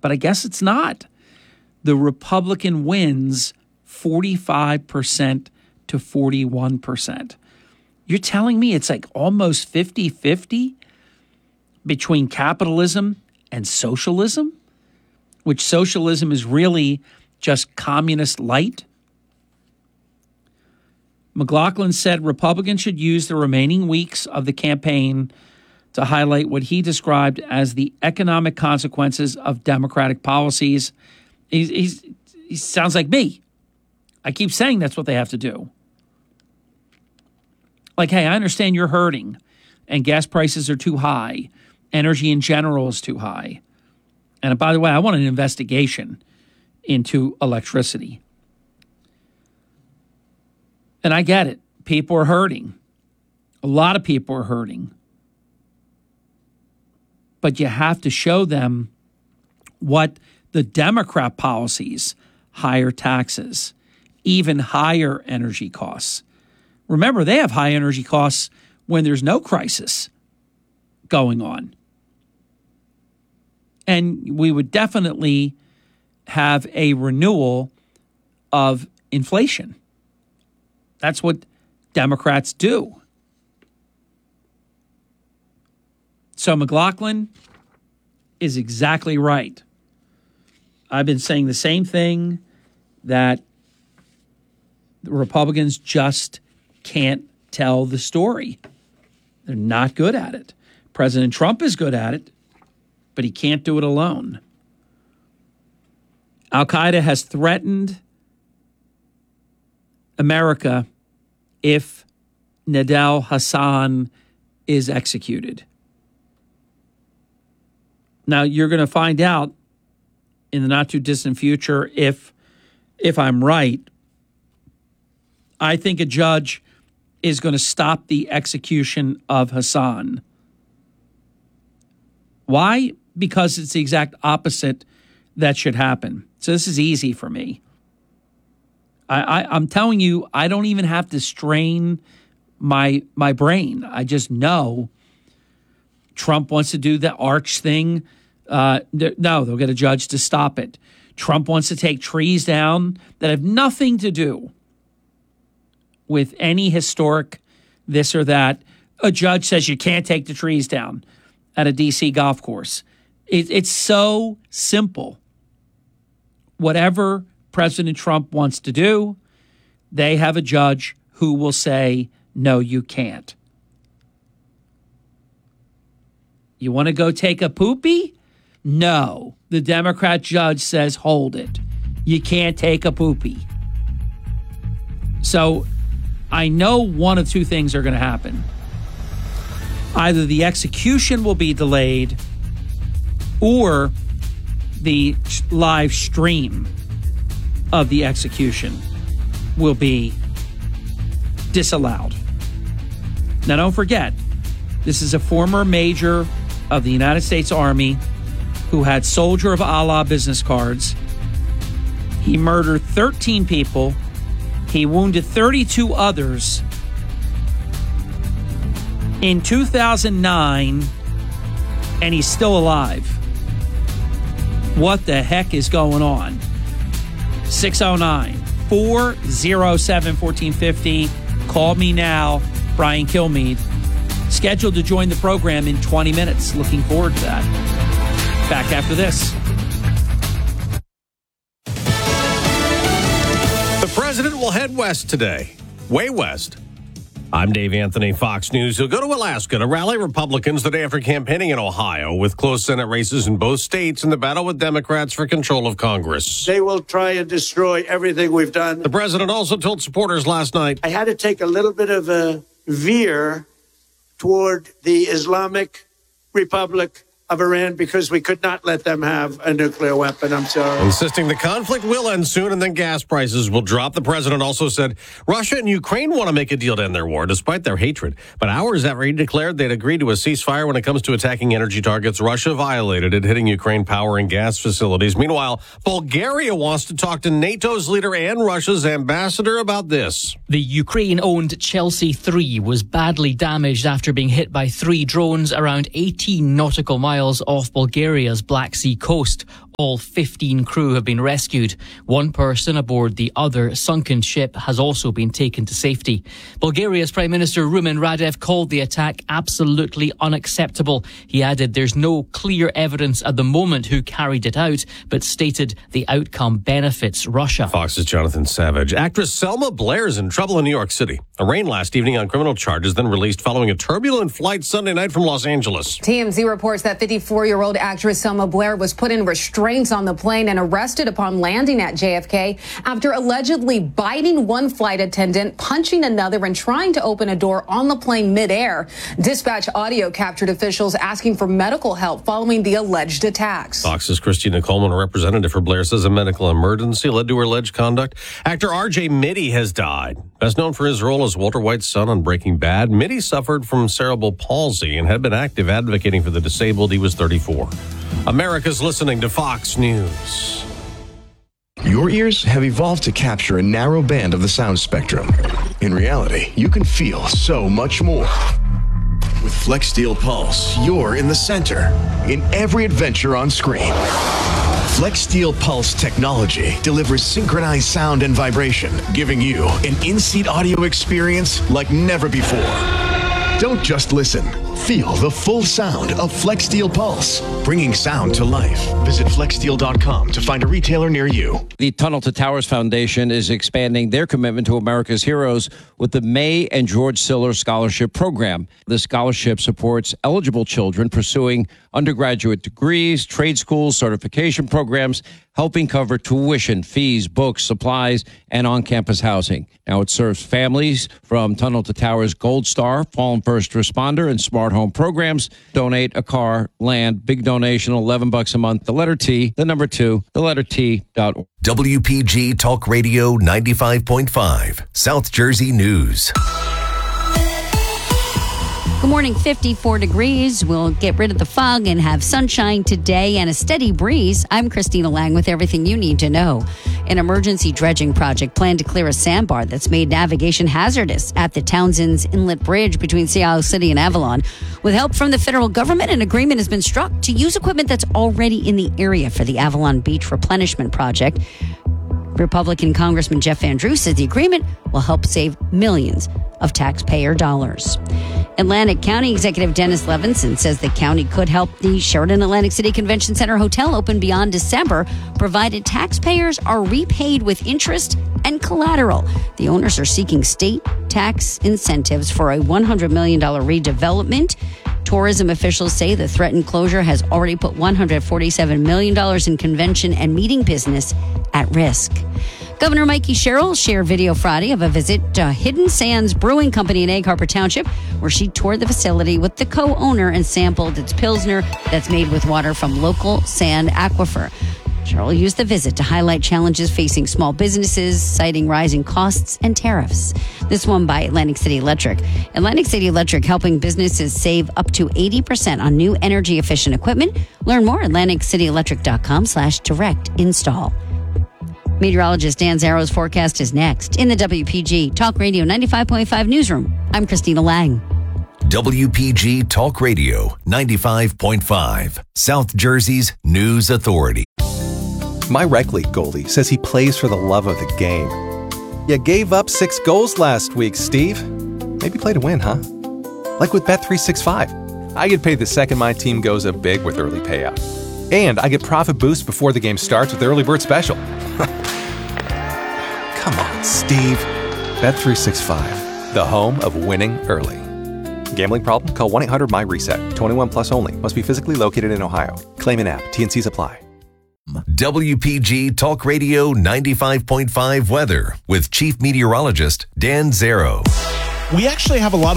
but I guess it's not. The Republican wins 45% to 41%. You're telling me it's like almost 50-50 between capitalism and socialism, which socialism is really just communist light? McLaughlin said Republicans should use the remaining weeks of the campaign to highlight what he described as the economic consequences of Democratic policies. He sounds like me. I keep saying that's what they have to do. Like, hey, I understand you're hurting and gas prices are too high. Energy in general is too high. And by the way, I want an investigation into electricity. And I get it. People are hurting. A lot of people are hurting. But you have to show them what the Democrat policies, higher taxes, even higher energy costs. Remember, they have high energy costs when there's no crisis going on. And we would definitely have a renewal of inflation. That's what Democrats do. So McLaughlin is exactly right. I've been saying the same thing, that the Republicans just can't tell the story. They're not good at it. President Trump is good at it, but he can't do it alone. Al-Qaeda has threatened America if Nidal Hassan is executed. Now, you're going to find out in the not-too-distant future if I'm right. I think a judge is going to stop the execution of Hassan. Why? Because it's the exact opposite that should happen. So this is easy for me. I'm telling you, I don't even have to strain my brain. I just know Trump wants to do the arch thing. No, they'll get a judge to stop it. Trump wants to take trees down that have nothing to do with any historic this or that. A judge says you can't take the trees down at a D.C. golf course. It's so simple. Whatever President Trump wants to do, they have a judge who will say, no, you can't. You want to go take a poopy? No. The Democrat judge says, hold it. You can't take a poopy. So I know one of two things are going to happen. Either the execution will be delayed or the live stream of the execution will be disallowed. Now, don't forget, this is a former major of the United States Army who had Soldier of Allah business cards. He murdered 13 people. He wounded 32 others. In 2009, and he's still alive. What the heck is going on? 609-407-1450. Call me now, Brian Kilmeade. Scheduled to join the program in 20 minutes. Looking forward to that. Back after this. The president will head west today. Way west. I'm Dave Anthony, Fox News. He'll go to Alaska to rally Republicans the day after campaigning in Ohio with close Senate races in both states in the battle with Democrats for control of Congress. They will try and destroy everything we've done. The president also told supporters last night, I had to take a little bit of a veer toward the Islamic Republic of Iran because we could not let them have a nuclear weapon. I'm sorry. Insisting the conflict will end soon and then gas prices will drop. The president also said Russia and Ukraine want to make a deal to end their war despite their hatred. But hours after he declared they'd agreed to a ceasefire when it comes to attacking energy targets, Russia violated it, hitting Ukraine power and gas facilities. Meanwhile, Bulgaria wants to talk to NATO's leader and Russia's ambassador about this. The Ukraine-owned Chelsea 3 was badly damaged after being hit by 3 drones around 18 nautical miles off Bulgaria's Black Sea coast. All 15 crew have been rescued. One person aboard the other sunken ship has also been taken to safety. Bulgaria's Prime Minister Rumen Radev called the attack absolutely unacceptable. He added there's no clear evidence at the moment who carried it out, but stated the outcome benefits Russia. Fox's Jonathan Savage. Actress Selma Blair is in trouble in New York City. Arraigned last evening on criminal charges, then released following a turbulent flight Sunday night from Los Angeles. TMZ reports that 54-year-old actress Selma Blair was put in restraints on the plane and arrested upon landing at JFK after allegedly biting one flight attendant, punching another, and trying to open a door on the plane midair. Dispatch audio captured officials asking for medical help following the alleged attacks. Fox's Christina Coleman, a representative for Blair, says a medical emergency led to her alleged conduct. Actor R.J. Mitty has died. Best known for his role as Walter White's son on Breaking Bad, Mitty suffered from cerebral palsy and had been active advocating for the disabled. He was 34. America's listening to Fox News. Your ears have evolved to capture a narrow band of the sound spectrum. In reality, you can feel so much more. With FlexSteel Pulse, you're in the center in every adventure on screen. FlexSteel Pulse technology delivers synchronized sound and vibration, giving you an in-seat audio experience like never before. Don't just listen. Feel the full sound of FlexSteel Pulse, bringing sound to life. Visit FlexSteel.com to find a retailer near you. The Tunnel to Towers Foundation is expanding their commitment to America's heroes with the May and George Siller Scholarship Program. The scholarship supports eligible children pursuing undergraduate degrees, trade schools, certification programs, helping cover tuition, fees, books, supplies, and on-campus housing. Now, it serves families from Tunnel to Towers Gold Star, Fallen First Responder, and Smart Home programs. Donate a car, land, big donation, $11 a month. The letter T, the number 2, the letter T.org. WPG Talk Radio 95.5, South Jersey News. Good morning, 54 degrees. We'll get rid of the fog and have sunshine today and a steady breeze. I'm Christina Lang with everything you need to know. An emergency dredging project planned to clear a sandbar that's made navigation hazardous at the Townsend's Inlet Bridge between Seattle City and Avalon. With help from the federal government, an agreement has been struck to use equipment that's already in the area for the Avalon Beach Replenishment Project. Republican Congressman Jeff Van Drew says the agreement will help save millions of taxpayer dollars. Atlantic County Executive Dennis Levinson says the county could help the Sheraton Atlantic City Convention Center Hotel open beyond December, provided taxpayers are repaid with interest and collateral. The owners are seeking state tax incentives for a $100 million redevelopment. Tourism officials say the threatened closure has already put $147 million in convention and meeting business at risk. Governor Mikey Sherrill shared video Friday of a visit to Hidden Sands Brewing Company in Egg Harbor Township, where she toured the facility with the co-owner and sampled its Pilsner that's made with water from local sand aquifer. Sherrill used the visit to highlight challenges facing small businesses, citing rising costs and tariffs. This one by Atlantic City Electric. Atlantic City Electric helping businesses save up to 80% on new energy-efficient equipment. Learn more at AtlanticCityElectric.com/direct install. Meteorologist Dan Zarrow's forecast is next in the WPG Talk Radio 95.5 newsroom. I'm Christina Lang. WPG Talk Radio 95.5, South Jersey's News Authority. My rec league goalie says he plays for the love of the game. You gave up 6 goals last week, Steve. Maybe play to win, huh? Like with Bet365. I get paid the second my team goes up big with early payout. And I get profit boost before the game starts with Early Bird Special. Come on, Steve. Bet365, the home of winning early. Gambling problem? Call 1-800-MY-RESET. 21 plus only. Must be physically located in Ohio. Claim an app. T&Cs apply. WPG Talk Radio 95.5 weather with Chief Meteorologist Dan Zarrow. We actually have a lot of